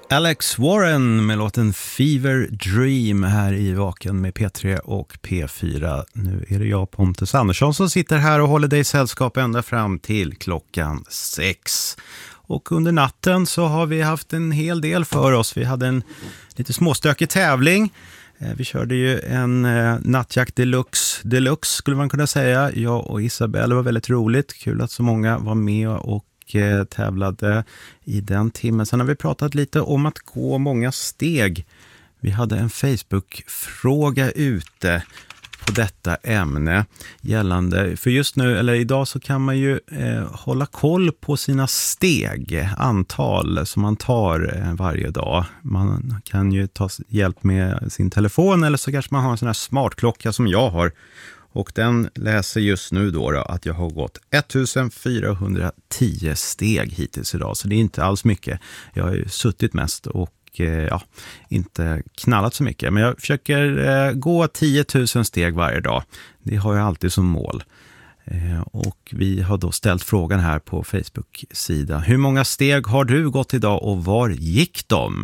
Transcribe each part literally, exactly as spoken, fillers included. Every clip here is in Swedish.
Alex Warren med låten Fever Dream här i Vaken med P tre och P fyra. Nu är det jag, Pontus Andersson, som sitter här och håller dig sällskap ända fram till klockan sex. Och under natten så har vi haft en hel del för oss. Vi hade en lite småstökig tävling. Vi körde ju en nattjakt deluxe, deluxe skulle man kunna säga. Jag och Isabelle, var väldigt roligt. Kul att så många var med och tävlade i den timmen. Sen har vi pratat lite om att gå många steg. Vi hade en Facebook-fråga ute på detta ämne gällande, för just nu, eller idag, så kan man ju eh, hålla koll på sina steg, antal som man tar eh, varje dag. Man kan ju ta hjälp med sin telefon, eller så kanske man har en sån här smartklocka som jag har. Och den läser just nu då, då att jag har gått ettusendfyrahundratio steg hittills idag. Så det är inte alls mycket. Jag har ju suttit mest och eh, ja, inte knallat så mycket. Men jag försöker eh, gå tio tusen steg varje dag. Det har jag alltid som mål. Eh, och vi har då ställt frågan här på Facebook-sida. Hur många steg har du gått idag och var gick de?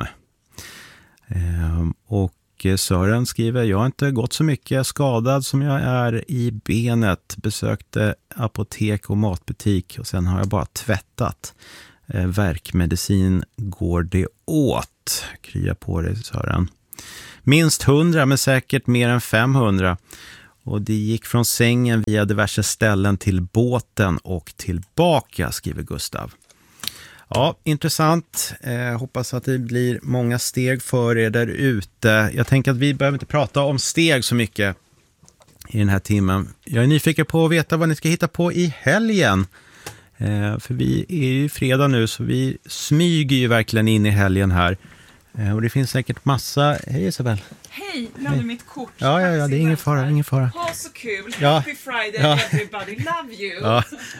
Eh, och Sören skriver, jag har inte gått så mycket, skadad som jag är i benet, besökte apotek och matbutik och sen har jag bara tvättat. Eh, verkmedicin går det åt, krya på dig Sören. Minst hundra, men säkert mer än femhundra. Och det gick från sängen via diverse ställen till båten och tillbaka, skriver Gustav. Ja, intressant. Eh, hoppas att det blir många steg för er där ute. Jag tänker att vi behöver inte prata om steg så mycket i den här timmen. Jag är nyfiken på att veta vad ni ska hitta på i helgen. Eh, för vi är ju fredag nu, så vi smyger ju verkligen in i helgen här. Eh, och det finns säkert massa... Hej Isabel. Hej, glömde mitt kort. Ja, ja, ja, det är ingen fara, ingen fara. Ha så kul. Ja. Happy Friday, Ja. everybody. Love you. Ja.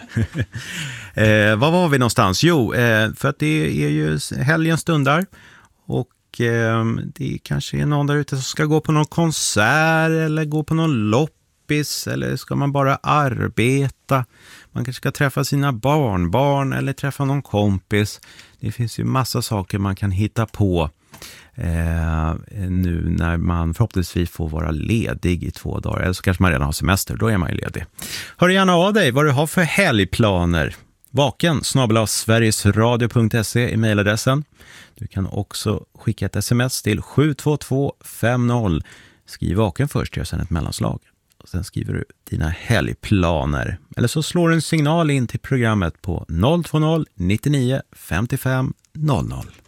eh, var var vi någonstans? Jo, eh, för att det är ju helgen stundar. Och eh, det kanske är någon där ute som ska gå på någon konsert eller gå på någon loppis. Eller ska man bara arbeta? Man kanske ska träffa sina barnbarn eller träffa någon kompis. Det finns ju massa saker man kan hitta på. Eh, nu när man förhoppningsvis får vara ledig i två dagar, eller så kanske man redan har semester, då är man ju ledig. Hör gärna av dig vad du har för helgplaner. Vaken snabel-a sverigesradio punkt se är mejladressen. Du kan också skicka ett sms till sju två två fem noll. Skriv vaken först, gör sen ett mellanslag. Och sen skriver du dina helgplaner. Eller så slår du en signal in till programmet på noll två noll nittionio femtiofem noll noll.